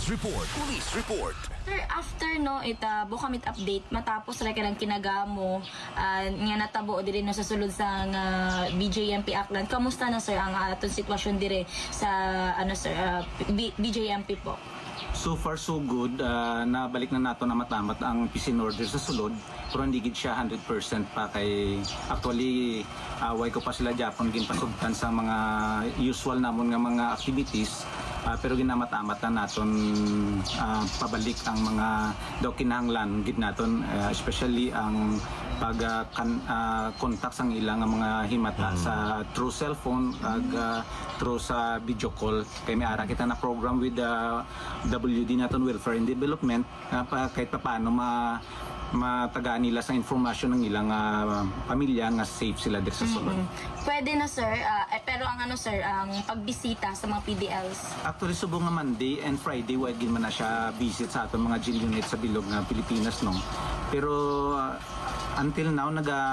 Police Report. Police Report. Sir, after no ita bukamit update matapos ra kanang kinagamo nga natabo diri no sa sulod sa BJMP Aklan. Kamusta na sir ang aton sitwasyon dire sa sir BJMP po? So far so good. Nabalik na nato na matamat ang peace in order sa sulod, pero hindi gid siya 100% pa kay actually way ko pa sila Japon ginpasugtan sa mga usual namon nga mga activities. Pero ginamatamat na naton pabalik ang mga daw kinahanglan gid naton, especially ang pag contact sang ilang mga himata sa through cellphone through sa video call kay may ara kita na program with WD naton Welfare and Development kahit paano matagaan nila sa informasyon ng ilang pamilya nga safe sila dito sa sulod. Pwede na sir, pero ang sir, ang pagbisita sa mga PDLs? Actually, subong nga Monday and Friday, wide man na siya visit sa aton mga jail unit sa bilog ng Pilipinas, no? Pero until now,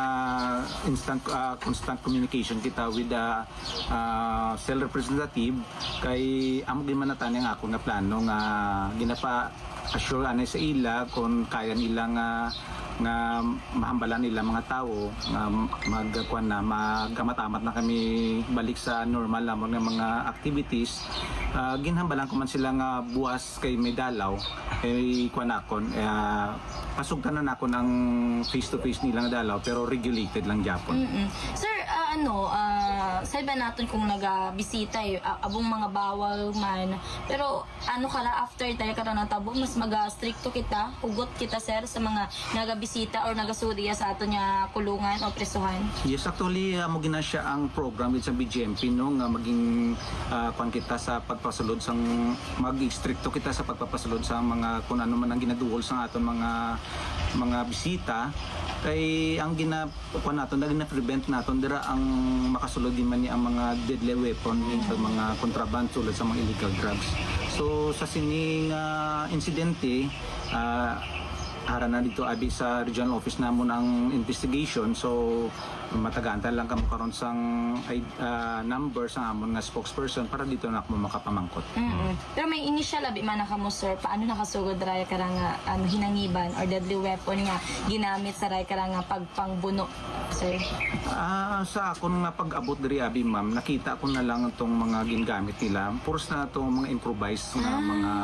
constant communication kita with the cell representative kay amo gin man natani ang ako nga plano nga ginapa assure anay sa ila kung kaya nila nga mahambalan nila mga tao magkuan na magkamatamat na kami balik sa normal lamang ng mga activities. Ginhambalan ko man sila nga buwas kay may dalaw kay kuanakon pasugtan na nako ng face to face nilang dalaw pero regulated lang Japon. Sir, sa iba natin kung nagabisita abong mga bawal man, pero kala after tayo karon natabo mas stricto kita, hugot kita sir sa mga nagabisita or nagasuriya sa ato nya kulungan o presuhan? Yes, actually mo gina siya ang program with sa BJMP no nga maging kung kita sa pagpasulod sang mag-stricto kita sa pagpapasulod sa mga kung ano man ang ginaduol sa aton mga bisita kay ang ginakuan naton gina-prevent naton dira ang makasulod din man ni ang mga deadly weapon sa mga contraband tulad sa mga illegal drugs. So sa sining insidente ara na dito abi sa regional office namon ang investigation, so matagaan lang kamo karon sang number sa amon nga spokesperson para dito na ako makapamangkot. Pero may initial abi man kamo sir, paano nakasugod ra karang hinangiban or deadly weapon nga ginamit sa ray karang pagpangbuno sir? Sa akon nga pag-abot diri abi ma'am, nakita ko na lang itong mga ginagamit nila. Puros na itong mga improvised nga mga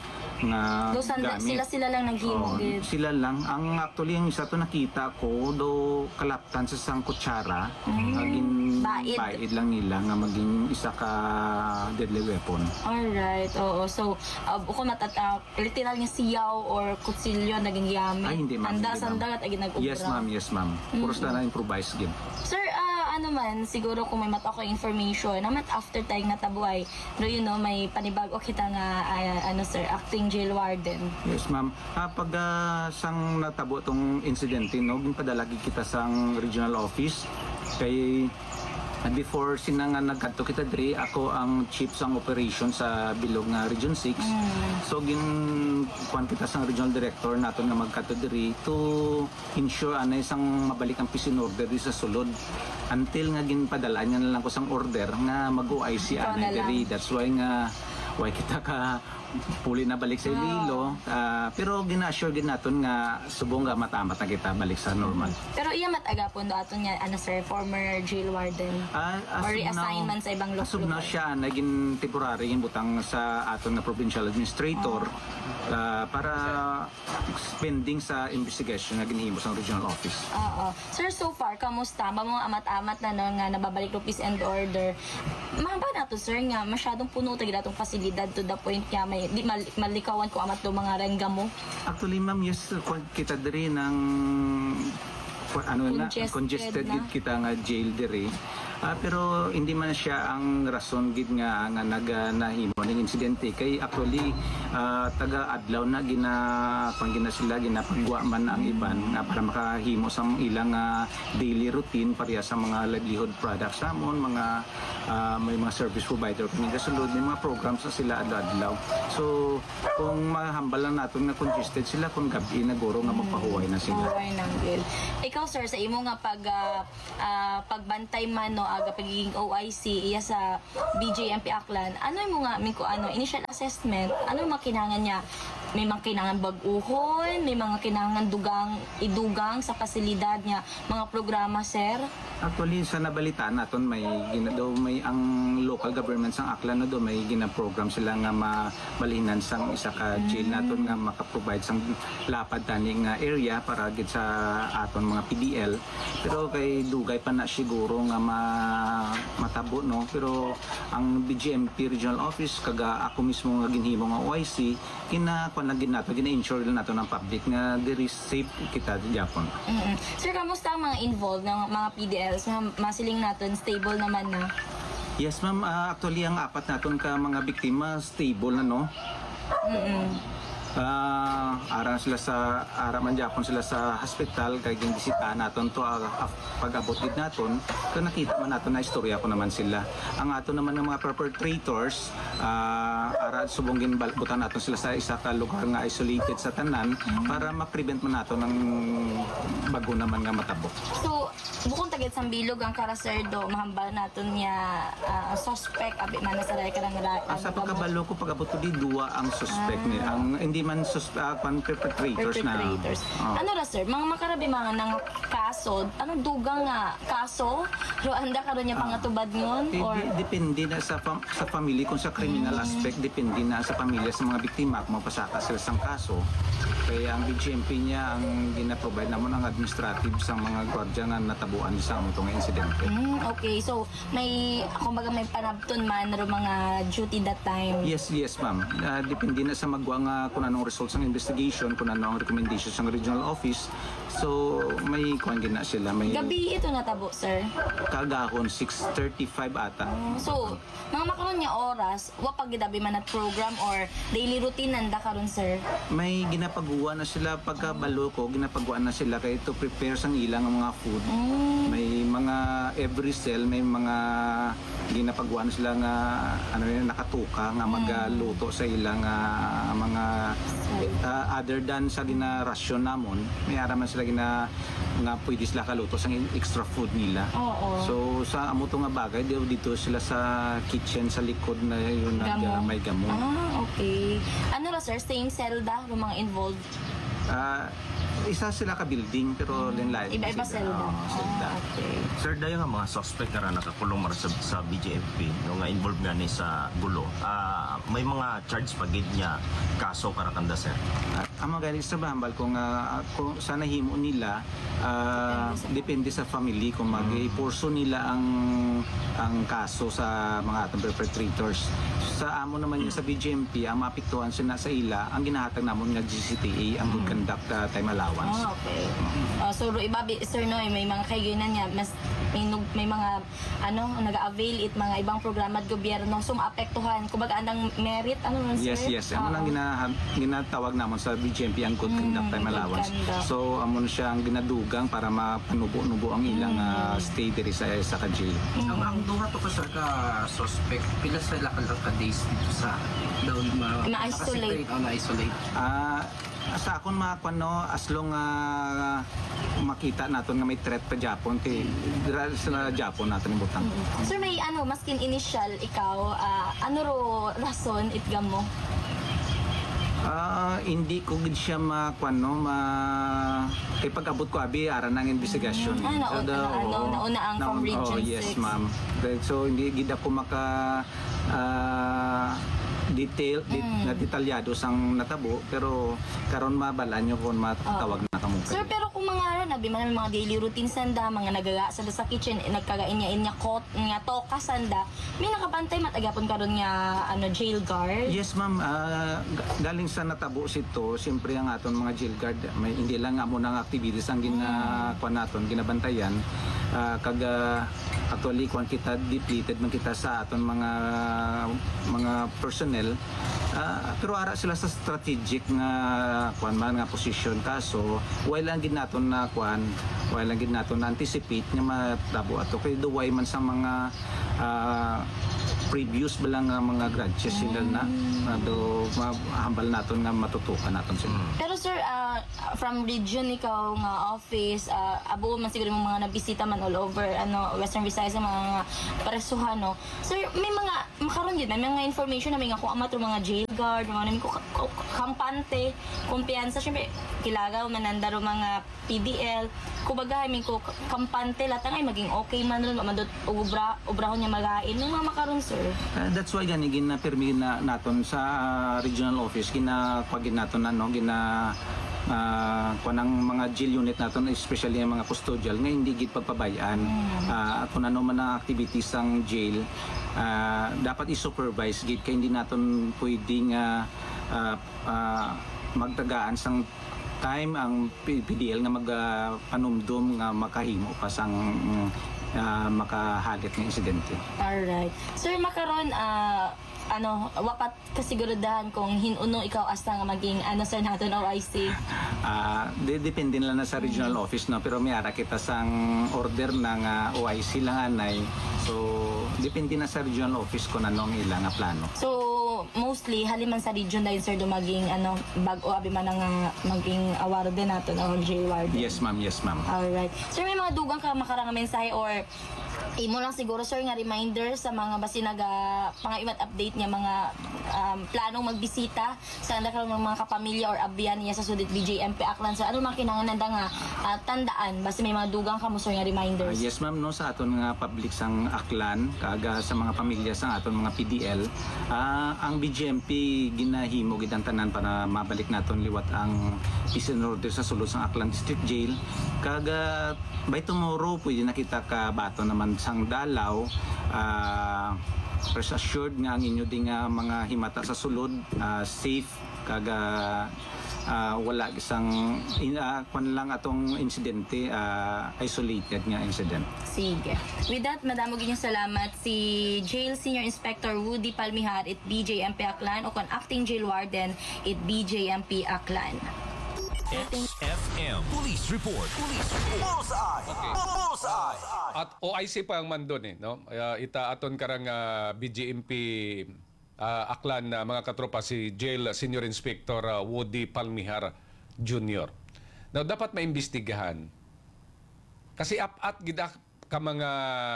gamit. Sila lang naghimo gid. Sila lang. Ang actually yung isa to nakita ko do kalaptan sa sang kutsara. Maging baid lang nila nga maging isa ka deadly weapon. Alright. Oo. So kung literal nga siyaw or kutsilyo naging gamit. Ay, hindi ma'am. Sandagat ay ginag-ubra. Yes ma'am. Puros na improvise gid. Sir, man, siguro kung may mata ko information, naman after tayong natabuhay, pero may panibago kita nga, sir, acting jail warden. Yes, ma'am. Pag sang natabo tong insidente, no, ginpadalagi kita sang regional office, kay before sinanga nagkadto kita diri, ako ang chief sang operation sa bilog nga Region 6. So kuan kita sang regional director naton nga magkadto diri to ensure anay sang mabalik ang peace in order di sa sulod. Until nga ginpadala niya na lang ko sang order nga mag-OIC anay diri. That's why kita ka puli na balik sa Iloilo, pero gina-assure din naton nga subong nga matamat na kita balik sa normal. Pero iya matagapon do aton nga sir, former jail warden or reassignment sa ibang lugar. Asub na siya naging temporary yung butang sa aton na provincial administrator para spending sa investigation na ginhimo sa regional office. Sir, so far kamusta ba mga amat-amat na nga nababalik to peace and order? Mahaba na to sir nga masyadong puno tagid atong pasilidad to the point nga may di malikawan ko amat do mga rengga mo. Actually ma'am, yes, kita diri ng congested na kita nga jail diri. Pero hindi man siya ang rason gid nga nahimo ning insidente kay actually taga-adlaw na gina sila ginapagwa man ang iban para makahimo sa ilang daily routine pareha sa mga livelihood products namon, mga may mga service provider kami kasulod may mga programs na sila adlaw. So kung mahambal lang naton nga congested sila kung gabi na guro nga magpahuway na sila. Ikaw sir, sa imo nga pagbantay man no aga pagiging OIC iya sa BJMP Aklan, ano yung mga may initial assessment, ano yung mga kinahanglan niya? May mga kinahanglan bag-uhon, may mga kinahanglan idugang sa pasilidad niya, mga programa, sir? Actually, sa nabalitaan naton may ang local government sang Aklan na do may gina-program sila nga mabalinan sang isa ka jail naton nga maka-provide sang lapad taning area para gid sa aton mga PDL. Pero kay dugay pa na siguro nga matabo no. Pero ang BGMP Regional Office kaga ako mismo nga ginhimo nga OIC gina-ensure nato ng public nga there is safe kita di Japon. Sir, kamusta ang mga involved ng mga PDLs? Masiling natin, stable naman na? Yes ma'am, actually ang apat naton ka mga biktima stable na no. Ara man Japon sila sa hospital kay ginbisita naton to pag-abot gid naton kung nakita man naton na istorya ko naman sila. Ang ato naman ng mga perpetrators ara subong ginbalbutan naton sila sa isa ka lugar nga isolated sa tanan para ma-prevent man naton ng bago naman nga matabok. So, bukong tagit sa bilog ang karaserdo, mahambal naton niya suspect abi man sa ray karang Sa pagkabalo ko pag-abot ko di duwa ang suspect ni ang hindi man perpetrators na. Ano ra sir, mga makarabi mga nang kaso, ano dugang nga kaso? Pero anda karon niya pangatubad ngon or depende na sa family kung sa criminal aspect depende na sa pamilya sa mga biktima kung mapasaka sila sang kaso. Kaya ang BGMP niya ang gina-provide namon ang administrative sa mga gwardiya nga natabuan sa among insidente. Okay, so may kumbaga may panabton man ro mga duty that time. Yes ma'am. Depende na sa magwa nga kung anong results ng investigation, kung ano ang recommendations ng regional office. So may kuan gina sila may Gabi ito natabo sir. Kagahon 6:35 ata. So, mga makaroon niya oras, wa pag gidabi man at program or daily routine nanda karon sir. May ginapagawa na sila pagkabalo ko, ginapagawa na sila kay to prepare sang ilang mga food. May mga every cell may mga ginapagawa na sila nga nakatuka nga magluto sa ilang mga other than sa ginarasyon namon, may araman sila nga pwede sila kaluto sa extra food nila. So sa amo to nga bagay dito sila sa kitchen sa likod na yun may gamon. Okay. Ano ra sir, same selda ng mga involved? Isa sila ka building pero lain Iba-iba selda. Okay. Sir, dayo nga mga suspect nga nakakulong mara sa BJMP no nga involved nga ni sa gulo. May mga charge pagid niya kaso karakanda sir. Ang mga galing sa bahambal kung sa nahimo nila depende sa family kung mag-porso nila ang kaso sa mga atong perpetrators. Sa amo naman yun sa BJMP ang mapiktuhan sila sa ila ang ginahatag namon nga GCTA ang good conduct time allowance. Okay. So iba sir no, may mga kayunan niya mas may mga naga-avail it mga ibang programa at gobyerno so maapektuhan kumbaga andang merit man sir? Yes. Amo nang ginatawag namon sa BJMP ang good conduct time allowance. So amo siya ang ginadugang para mapanubo-nubo ang ilang stay diri sa ka-jail. Ang duha to ka sir ka suspect pila sila ka days dito sa down na-isolate. Na-isolate. Sa akon as long makita naton nga may threat pa Japon kay sa Japon natin ibutang. Sir, may maskin initial ikaw ano ro rason itgam mo? Hindi ko gid siya kay pag-abot ko abi ara nang investigasyon. Nauna ang from Region 6. Yes ma'am. So hindi gid ako na detalyado sang natabo pero karon mabala nyo kung matawag na kamo. Sir, pero kung mga nabi man mga daily routine sanda, mga nagaga sa kitchen, nagkagain niya nga toka sanda, may nakabantay matagapon karon nga jail guard? Yes ma'am, galing sa natabo sito, siyempre ang aton mga jail guard, may hindi lang amo ng activities ang ginabantayan. Actually kung kita depleted man kita sa aton mga personnel pero ara sila sa strategic nga nga position kaso while lang gid naton na anticipate nga matabo ato kay duway man sa mga previous ba lang nga mga grudges sila na do mahambal naton nga matutukan naton sila. Pero sir, from region ikaw nga office, abo man siguro yung mga nabisita man all over Western Visayas ang mga presuhan, no? Sir, may mga makaroon yun, may mga information na may nga kung amat mga jail guard, mga namin ko kampante, kumpiyansa, syempre kilagaw manandaro mga PDL, kubaga may ko kampante latang ay maging okay man ron, madot ubrahon niya magain, may mga makaroon sir. That's why gani gina-permi na naton sa regional office ginapagin naton kanang mga jail unit naton, especially ang mga custodial nga hindi gid pagpabayaan at kung ano man ang activities sang jail dapat i-supervise gid kay hindi naton pwedeng magtagaan sang time ang PDL nga magpanumdum nga makahimo pa sang makahalit ng insidente. Alright. Sir, makaroon, wapat kasiguraduhan kung hinuno ikaw asta nga maging sir natin OIC? Depende lang na sa regional office, no? Pero may ara kita sang order ng OIC lang anay. So, depende na sa regional office kung anong ilang plano. So, mostly, haliman sa region dahil sir maging bag-o abi man nga maging award din natin or jail warden? Yes, ma'am. Yes, ma'am. Alright. Sir, may mga dugang ka makarang mensahe or imo lang siguro sir nga reminder sa mga basinaga pangaimat update niya mga planong magbisita sa nakaroon ng mga kapamilya or abiyan niya sa Sudit BJMP Aklan. So ano man kinahanglan nga tandaan basta may mga dugang ka mo sir nga reminders? Yes, ma'am, no, sa aton nga public sang Aklan kaga sa mga pamilya sang aton mga PDL ang BJMP ginahimo gid ang tanan para mabalik naton liwat ang peace and order sa sulod sang Aklan District Jail kaga by tomorrow pwede na kita ka bato naman sang dalaw rest assured nga ang inyo ding mga himata sa sulod safe kaga wala isang kwan lang atong insidente isolated nga incident. Sige. With that, madamo ginyong salamat si Jail Senior Inspector Woody Palmihar at BJMP Aklan o kon Acting Jail Warden at BJMP Aklan. XFM Police Report. Bullseye. At OIC pa ang mandon no? Ita aton karang BJMP Aklan na mga katropa si Jail Senior Inspector Woody Palmihar Jr. Now dapat maimbestigahan. Kasi at gida ka mga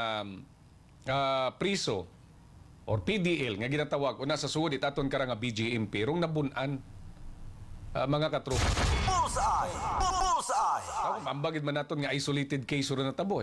priso or PDL nga ginatawag una sa sudit aton karang BJMP rong nabunan mga katropa. Bullseye! Ambagid man naton nga isolated case ro na tabo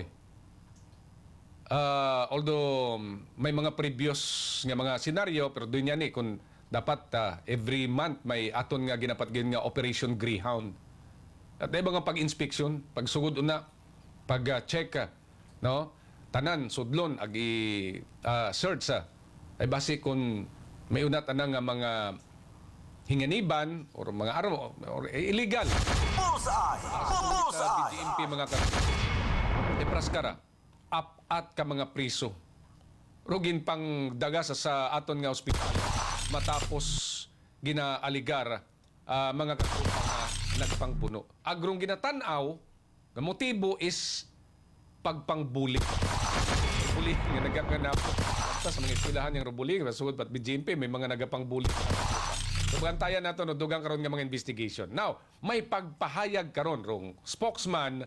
although may mga previous nga mga senaryo pero doon yan kung dapat every month may aton nga ginapat nga Operation Greyhound. At may mga pag-inspection, pagsugod una, pag-check no? Tanan, sudlon, search ay base kung may unat nga mga hinganiban or mga araw or illegal. Bullseye! BGMP mga praskara at ka mga priso. Rugin pang daga sa aton nga ospital matapos ginaaligar mga katulong nagpangpuno. Agrong ginatanaw nga motibo is pagpangbuli. Buli nga nagaganap sa mga eskwelahan yung rubuli masugod pat BGMP may mga nagapangbuli. So, bantayan nato no dugang karon nga mga investigation. Now, may pagpahayag karon rong spokesman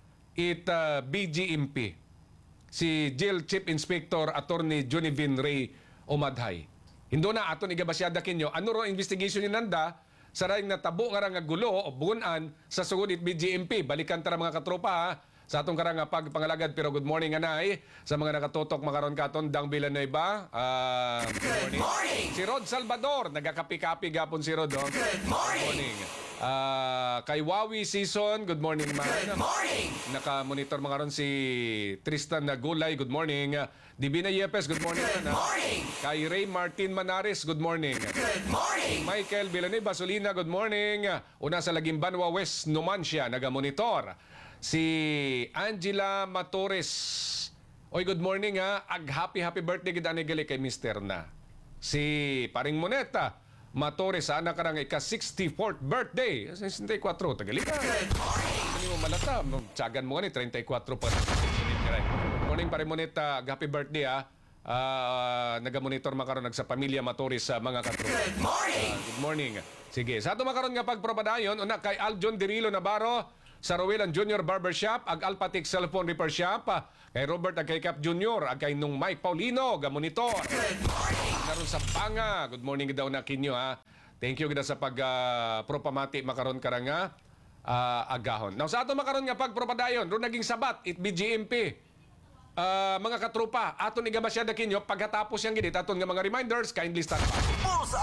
BGMP si Jail Chief Inspector Attorney Junivin Ray Omadhay. Hindo na aton igabasyada kinyo ano ro investigation ni nanda sa ray natabo nga nga gulo o bugunan sa sugod BGMP. Balikan tara mga katropa sa atong karang pagpangalagad pero good morning anay sa mga nakatutok makaron katon Dang Villanueva. Good morning. Si Rod Salvador nagakapi-kapi gapon si Rod. Good morning. Kay Wawi Season, good morning man. Good morning. Naka-monitor makaron si Tristan Nagulay, good morning. Divina Yepes, good morning. Good morning. Kay Ray Martin Manares, good morning. Good morning. Michael Villanueva Solina, good morning. Una sa Lagimbanwa West Numancia, naga-monitor. Si Angela Matores. Oy, good morning happy birthday gid ani gali kay Mr. na. Si Paring Moneta Matores sa anak karang ika-64th birthday. 64 tagalika. Hindi mo malata, tsagan mo ni 34 pa. Good morning Paring Moneta, happy birthday nagamonitor makaron nagsa pamilya Matoris sa mga katro. Good morning. Sige, sa ato makaron nga pagprobadayon una kay Aljon Dirilo Navarro sa Rowilan Junior Barbershop ag Alpatic Cellphone Repair Shop kay Robert ag kay Cap Junior ag kay nung Mike Paulino ga monitor. Karon sa Panga. Good morning daw na kinyo ha. Thank you gid sa pag propamati makaron karanga agahon. Now sa ato makaron nga pagprobadayon ro naging sabat it BGMP. Mga katropa, aton igabasyada kinyo pagkatapos yang gid aton nga mga reminders kindly stand by.